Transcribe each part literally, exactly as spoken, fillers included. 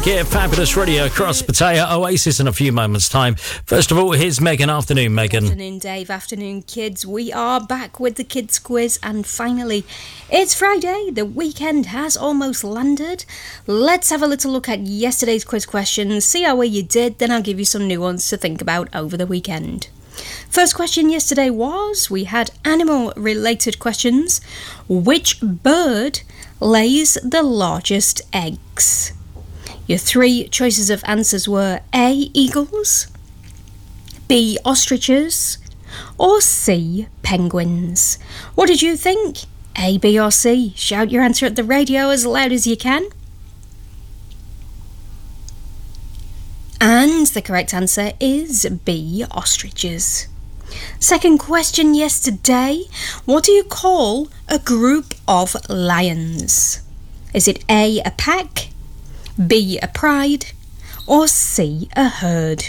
Here, Fabulous Radio across Pattaya Oasis in a few moments' time. First of all, here's Megan. Afternoon, Megan. Afternoon, Dave. Afternoon, kids. We are back with the kids' quiz, and finally, it's Friday. The weekend has almost landed. Let's have a little look at yesterday's quiz questions, see how well you did, then I'll give you some new ones to think about over the weekend. First question yesterday was, we had animal-related questions. Which bird lays the largest eggs? Your three choices of answers were A, eagles, B, ostriches, or C, penguins. What did you think? A, B or C? Shout your answer at the radio as loud as you can. And the correct answer is B, ostriches. Second question yesterday, what do you call a group of lions? Is it A, a pack, B, a pride, or C, a herd?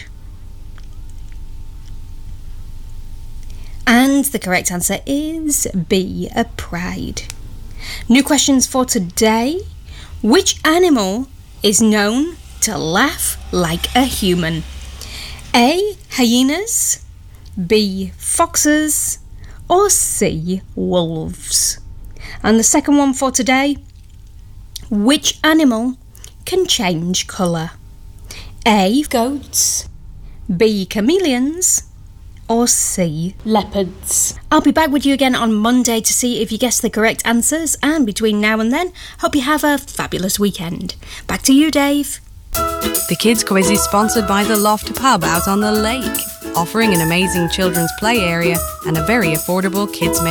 And the correct answer is B, a pride. New questions for today. Which animal is known to laugh like a human? A, hyenas, B, foxes, or C, wolves? And the second one for today. Which animal can change colour? A, goats, B, chameleons, or C, leopards? I'll be back with you again on Monday to see if you guessed the correct answers, and between now and then, hope you have a fabulous weekend. Back to you, Dave. The Kids Quiz is sponsored by the Loft Pub out on the lake, offering an amazing children's play area and a very affordable kids menu.